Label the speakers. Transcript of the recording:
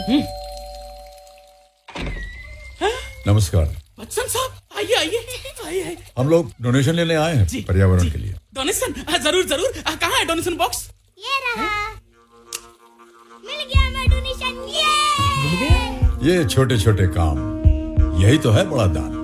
Speaker 1: नमस्कार
Speaker 2: बच्चन साहब, आइए आइए आइए।
Speaker 1: हम लोग डोनेशन लेने आए हैं पर्यावरण के लिए।
Speaker 2: डोनेशन? जरूर जरूर। कहाँ है डोनेशन बॉक्स?
Speaker 3: ये रहा। मिल गया हमें डोनेशन। ये
Speaker 1: छोटे छोटे काम, यही तो है बड़ा दान।